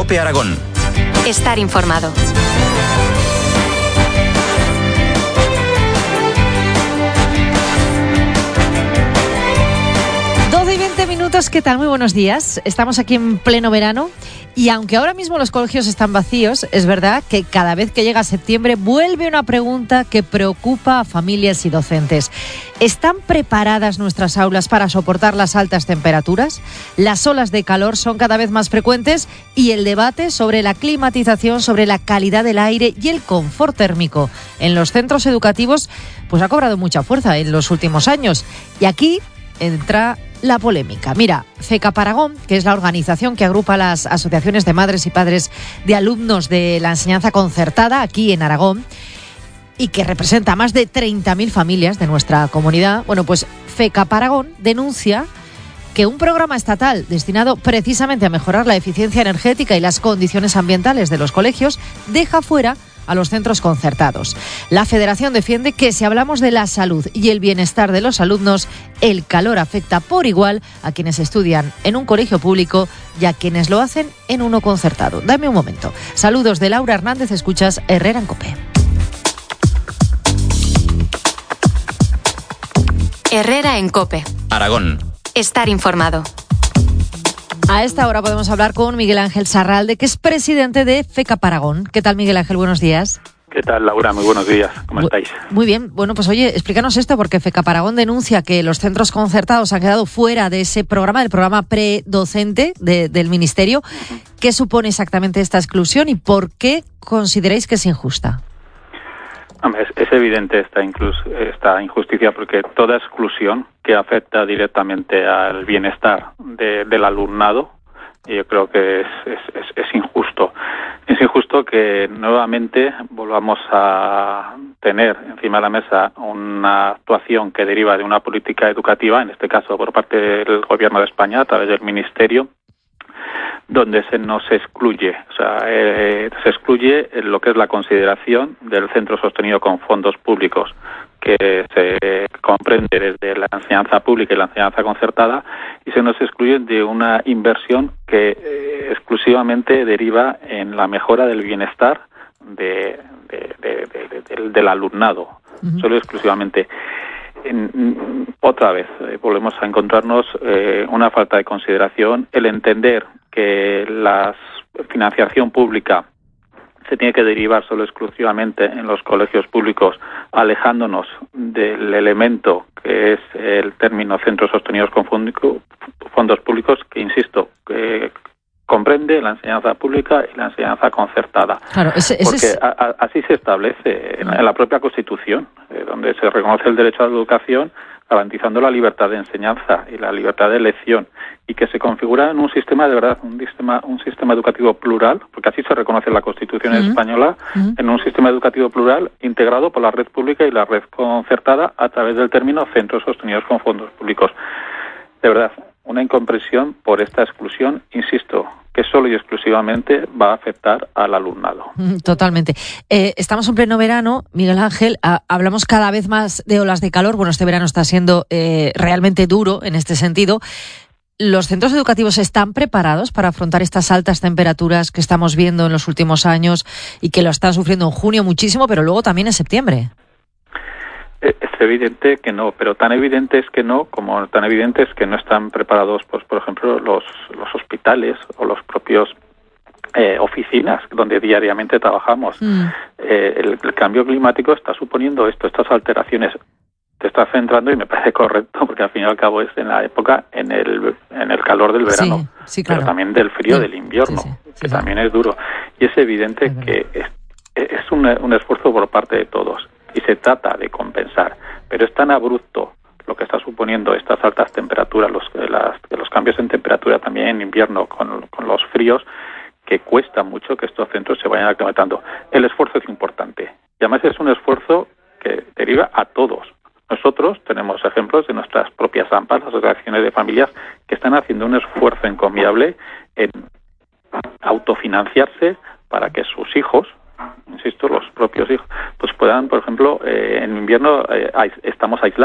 COPE Aragón. Estar informado. ¿Qué tal? Muy buenos días. Estamos aquí en pleno verano y aunque ahora mismo los colegios están vacíos, es verdad que cada vez que llega septiembre vuelve una pregunta que preocupa a familias y docentes. ¿Están preparadas nuestras aulas para soportar las altas temperaturas? Las olas de calor son cada vez más frecuentes y el debate sobre la climatización, sobre la calidad del aire y el confort térmico en los centros educativos pues ha cobrado mucha fuerza en los últimos años. Y aquí entra la polémica. Mira, FECAP Aragón, que es la organización que agrupa las asociaciones de madres y padres de alumnos de la enseñanza concertada aquí en Aragón y que representa a más de 30.000 familias de nuestra comunidad, bueno, pues FECAP Aragón denuncia que un programa estatal destinado precisamente a mejorar la eficiencia energética y las condiciones ambientales de los colegios deja fuera a los centros concertados. La Federación defiende que si hablamos de la salud y el bienestar de los alumnos, el calor afecta por igual a quienes estudian en un colegio público y a quienes lo hacen en uno concertado. Dame un momento. Saludos de Laura Hernández, escuchas Herrera en COPE. Herrera en COPE. Aragón. Estar informado. A esta hora podemos hablar con Miguel Ángel Sarralde, que es presidente de FECAP Aragón. ¿Qué tal, Miguel Ángel? Buenos días. ¿Qué tal, Laura? Muy buenos días. ¿Cómo estáis? Muy bien. Bueno, pues oye, explícanos esto, porque FECAP Aragón denuncia que los centros concertados han quedado fuera de ese programa, del programa predocente del Ministerio. ¿Qué supone exactamente esta exclusión y por qué consideráis que es injusta? Es evidente esta injusticia, porque toda exclusión que afecta directamente al bienestar del alumnado, yo creo que es injusto. Es injusto que nuevamente volvamos a tener encima de la mesa una actuación que deriva de una política educativa, en este caso por parte del Gobierno de España a través del Ministerio, donde se nos excluye, se excluye lo que es la consideración del centro sostenido con fondos públicos, que se comprende desde la enseñanza pública y la enseñanza concertada, y se nos excluye de una inversión que exclusivamente deriva en la mejora del bienestar del alumnado, solo exclusivamente. Otra vez volvemos a encontrarnos una falta de consideración, el entender que la financiación pública se tiene que derivar solo exclusivamente en los colegios públicos, alejándonos del elemento que es el término centros sostenidos con fondos públicos, que insisto, comprende la enseñanza pública y la enseñanza concertada. Claro, porque así se establece en la propia Constitución, donde se reconoce el derecho a la educación, garantizando la libertad de enseñanza y la libertad de elección, y que se configura en un sistema de verdad, un sistema educativo plural, porque así se reconoce en la Constitución española, en un sistema educativo plural integrado por la red pública y la red concertada a través del término centros sostenidos con fondos públicos. De verdad, una incomprensión por esta exclusión, insisto, que solo y exclusivamente va a afectar al alumnado. Totalmente. Estamos en pleno verano, Miguel Ángel, hablamos cada vez más de olas de calor. Bueno, este verano está siendo realmente duro en este sentido. ¿Los centros educativos están preparados para afrontar estas altas temperaturas que estamos viendo en los últimos años y que lo están sufriendo en junio muchísimo, pero luego también en septiembre? Es evidente que no, pero tan evidente es que no, como tan evidente es que no están preparados, pues por ejemplo, los hospitales o los propios oficinas donde diariamente trabajamos. El cambio climático está suponiendo estas alteraciones. Te estás centrando, y me parece correcto, porque al fin y al cabo es en la época, en el calor del verano, sí, claro, pero también del frío del invierno, que también es duro. Y es evidente que es un esfuerzo por parte de todos, y se trata de compensar, pero es tan abrupto lo que está suponiendo estas altas temperaturas, los cambios en temperatura también en invierno con los fríos, que cuesta mucho que estos centros se vayan aclimatando. El esfuerzo es importante, y además es un esfuerzo que deriva a todos. Nosotros tenemos ejemplos de nuestras propias AMPAs, las asociaciones de familias, que están haciendo un esfuerzo encomiable en autofinanciarse para que sus hijos, insisto, los propios hijos, pues puedan, por ejemplo, en invierno estamos aislados.